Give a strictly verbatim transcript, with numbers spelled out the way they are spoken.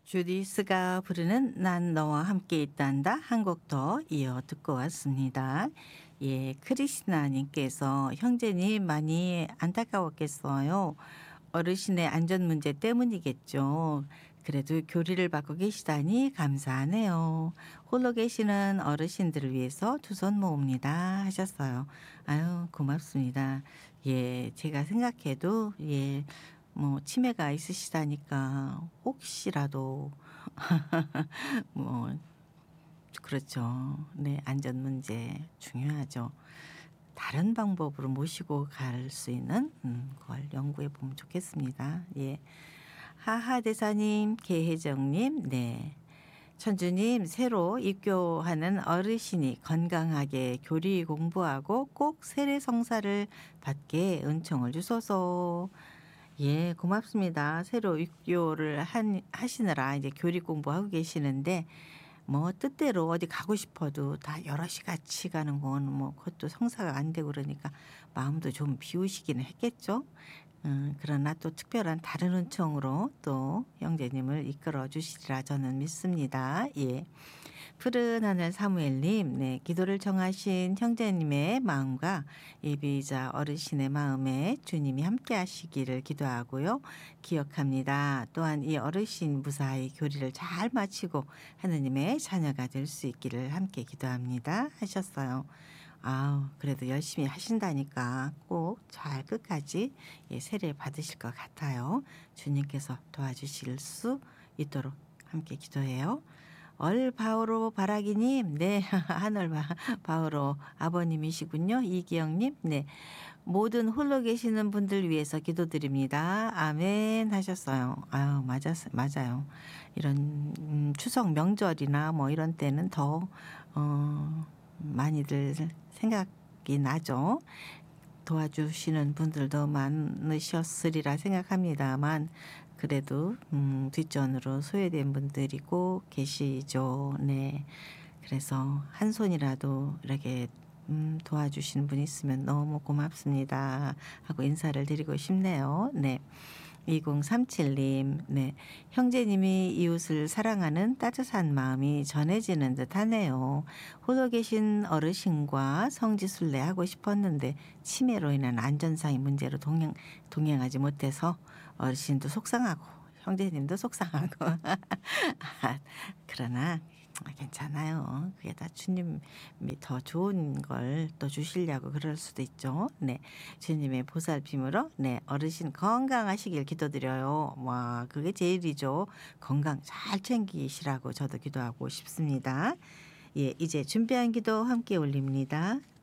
주디스가 부르는 난 너와 함께 있단다 한 곡 더 이어 듣고 왔습니다. 예, 크리스나님께서 형제님 많이 안타까웠겠어요. 어르신의 안전 문제 때문이겠죠. 그래도 교리를 받고 계시다니 감사하네요. 홀로 계시는 어르신들을 위해서 두 손 모읍니다 하셨어요. 아유 고맙습니다. 예, 제가 생각해도 예, 뭐 치매가 있으시다니까 혹시라도 뭐 그렇죠. 네, 안전 문제 중요하죠. 다른 방법으로 모시고 갈 수 있는 음 걸 연구해 보면 좋겠습니다. 예. 하하대사님, 계혜정님, 네. 천주님, 새로 입교하는 어르신이 건강하게 교리 공부하고 꼭 세례성사를 받게 은총을 주소서. 예, 고맙습니다. 새로 입교를 한 하시느라 이제 교리 공부하고 계시는데 뭐 뜻대로 어디 가고 싶어도 다 여럿이 같이 가는 건 뭐 그것도 성사가 안 되고 그러니까 마음도 좀 비우시기는 했겠죠. 음 그러나 또 특별한 다른 은총으로 또 형제님을 이끌어 주시리라 저는 믿습니다. 예. 푸른 하늘 사무엘님, 네, 기도를 정하신 형제님의 마음과 예비자 어르신의 마음에 주님이 함께 하시기를 기도하고요. 기억합니다. 또한 이 어르신 무사히 교리를 잘 마치고 하느님의 자녀가 될 수 있기를 함께 기도합니다 하셨어요. 아우, 그래도 열심히 하신다니까 꼭 잘 끝까지 예, 세례 받으실 것 같아요. 주님께서 도와주실 수 있도록 함께 기도해요. 얼 바오로 바라기님, 네, 하늘 바- 바오로 아버님이시군요. 이기영님, 네, 모든 홀로 계시는 분들 위해서 기도드립니다. 아멘 하셨어요. 아유, 맞았, 맞아요. 이런 음, 추석 명절이나 뭐 이런 때는 더 어, 많이들 생각이 나죠. 도와주시는 분들도 많으셨으리라 생각합니다만 그래도 음 뒷전으로 소외된 분들이고 계시죠. 네. 그래서 한 손이라도 이렇게 음 도와주시는 분이 있으면 너무 고맙습니다 하고 인사를 드리고 싶네요. 네. 이공삼칠님, 네. 형제님이 이웃을 사랑하는 따뜻한 마음이 전해지는 듯 하네요. 홀로 계신 어르신과 성지순례 하고 싶었는데 치매로 인한 안전상의 문제로 동행, 동행하지 못해서 어르신도 속상하고 형제님도 속상하고 그러나 괜찮아요. 그게 다 주님이 더 좋은 걸 또 주시려고 그럴 수도 있죠. 네, 주님의 보살핌으로 네, 어르신 건강하시길 기도드려요. 와, 그게 제일이죠. 건강 잘 챙기시라고 저도 기도하고 싶습니다. 예, 이제 준비한 기도 함께 올립니다.